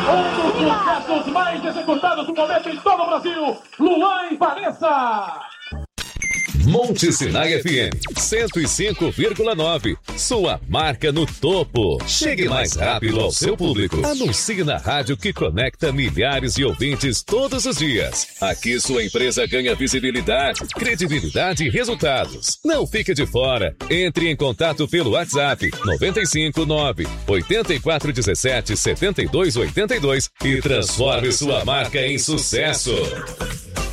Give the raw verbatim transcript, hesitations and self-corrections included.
Um dos sucessos mais executados do momento em todo o Brasil, Luan e Vanessa. Monte Sinai F M cento e cinco vírgula nove. Sua marca no topo. Chegue mais rápido ao seu público. Anuncie na rádio que conecta milhares de ouvintes todos os dias. Aqui sua empresa ganha visibilidade, credibilidade e resultados. Não fique de fora. Entre em contato pelo WhatsApp nove cinco nove, oito quatro um sete, sete dois oito dois e transforme sua marca em sucesso.